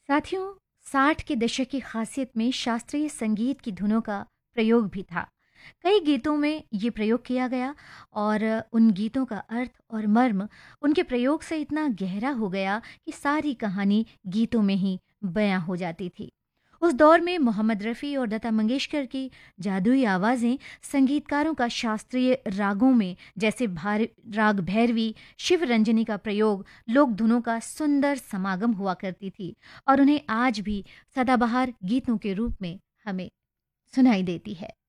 साथियों, 60 के दशक की खासियत में शास्त्रीय संगीत की धुनों का प्रयोग भी था। कई गीतों में ये प्रयोग किया गया और उन गीतों का अर्थ और मर्म उनके प्रयोग से इतना गहरा हो गया कि सारी कहानी गीतों में ही बयां हो जाती थी। उस दौर में मोहम्मद रफ़ी और लता मंगेशकर की जादुई आवाज़ें संगीतकारों का शास्त्रीय रागों में जैसे राग भैरवी, शिव रंजनी का प्रयोग लोक धुनों का सुंदर समागम हुआ करती थी और उन्हें आज भी सदाबहार गीतों के रूप में हमें सुनाई देती है।